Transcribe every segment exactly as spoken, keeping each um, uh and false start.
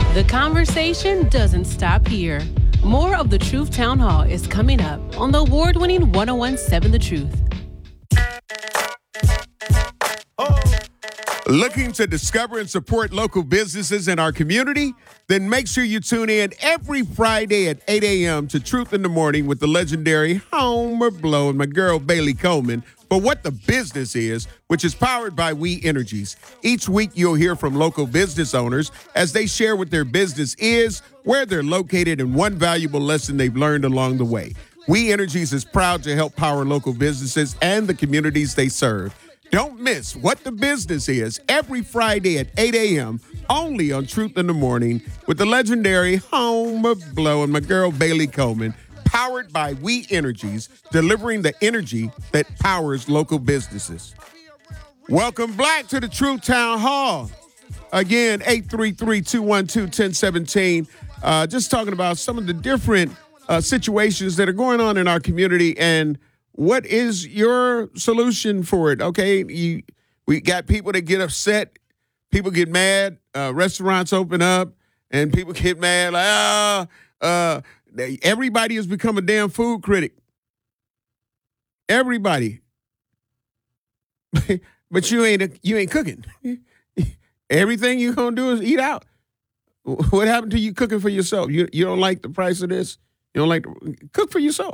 The conversation doesn't stop here. More of the Truth Town Hall is coming up on the award-winning one oh one point seven The Truth. Oh. Looking to discover and support local businesses in our community? Then make sure you tune in every Friday at eight a.m. to Truth in the Morning with the legendary Homer Blow and my girl Bailey Coleman for What the Business Is, which is powered by We Energies. Each week, you'll hear from local business owners as they share what their business is, where they're located, and one valuable lesson they've learned along the way. We Energies is proud to help power local businesses and the communities they serve. Don't miss What the Business Is every Friday at eight a.m. only on Truth in the Morning with the legendary Homer Blow and my girl Bailey Coleman. Powered by We Energies, delivering the energy that powers local businesses. Welcome back to the Truth Town Hall. Again, eight three three, two one two, one oh one seven. Uh, just talking about some of the different uh, situations that are going on in our community and what is your solution for it? Okay, you, we got people that get upset. People get mad. Uh, restaurants open up and people get mad like, ah, oh, uh, everybody has become a damn food critic. Everybody. But you ain't a, you ain't cooking. Everything you're going to do is eat out. What happened to you cooking for yourself? You you don't like the price of this? You don't like to cook for yourself.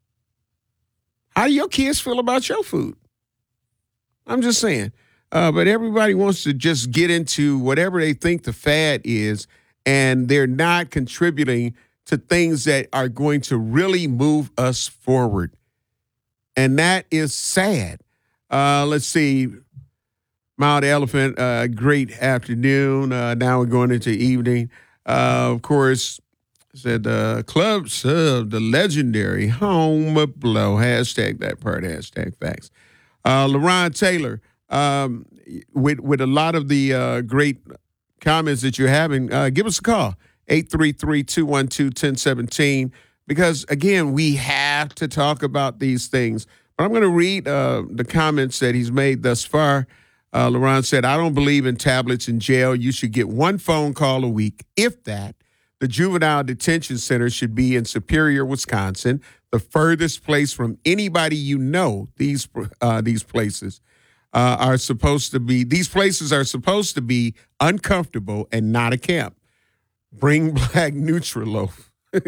How do your kids feel about your food? I'm just saying. Uh, but everybody wants to just get into whatever they think the fad is, and they're not contributing to things that are going to really move us forward. And that is sad. Uh, let's see. Mild Elephant, uh, great afternoon. Uh, now we're going into evening. Uh, of course, said uh, Club Sub, the legendary Homer Blow. Hashtag that part, hashtag facts. Uh, LaRon Taylor, um, with, with a lot of the uh, great comments that you're having, uh, give us a call. eight three three, two one two, one oh one seven. Because, again, we have to talk about these things. But I'm going to read uh, the comments that he's made thus far. Uh, LaRon said, I don't believe in tablets in jail. You should get one phone call a week, if that. The juvenile detention center should be in Superior, Wisconsin, the furthest place from anybody you know. These uh, these places uh, are supposed to be, these places are supposed to be uncomfortable and not a camp. Bring black Nutriloaf.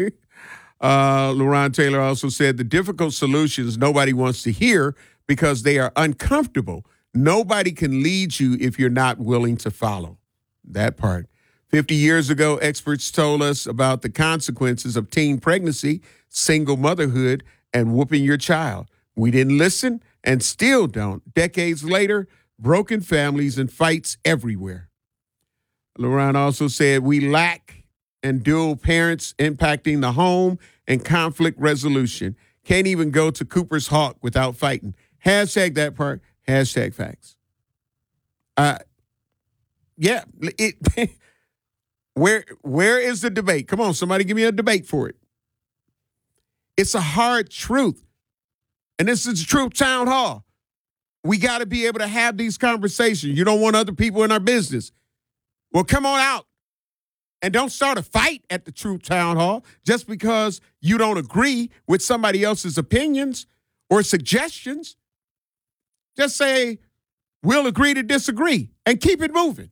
uh, LaRon Taylor also said the difficult solutions nobody wants to hear because they are uncomfortable. Nobody can lead you if you're not willing to follow. That part. fifty years ago, experts told us about the consequences of teen pregnancy, single motherhood, and whooping your child. We didn't listen and still don't. Decades later, broken families and fights everywhere. LaRon also said we lack and dual parents impacting the home and conflict resolution. Can't even go to Cooper's Hawk without fighting. Hashtag that part. Hashtag facts. Uh, yeah. It, where where is the debate? Come on, somebody give me a debate for it. It's a hard truth. And this is Truth Town Hall. We got to be able to have these conversations. You don't want other people in our business. Well, come on out. And don't start a fight at the Truth Town Hall just because you don't agree with somebody else's opinions or suggestions. Just say, we'll agree to disagree and keep it moving.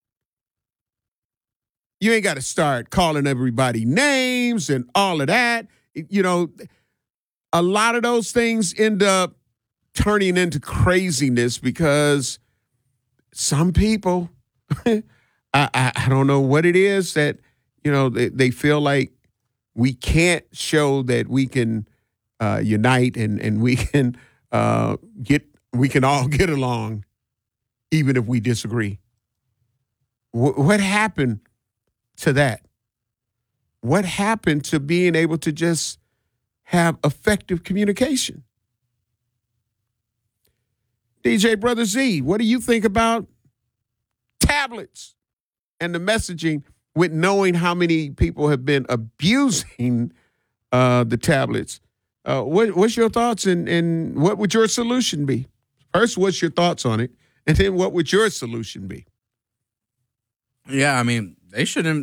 You ain't got to start calling everybody names and all of that. You know, a lot of those things end up turning into craziness because some people, I, I, I don't know what it is that, you know, they, they feel like we can't show that we can uh, unite and, and we can uh, get, we can all get along even if we disagree. W- what happened to that? What happened to being able to just have effective communication? D J Brother Z, what do you think about tablets and the messaging with knowing how many people have been abusing uh, the tablets? Uh, what, what's your thoughts and, and what would your solution be? First, what's your thoughts on it? And then what would your solution be? Yeah, I mean, they shouldn't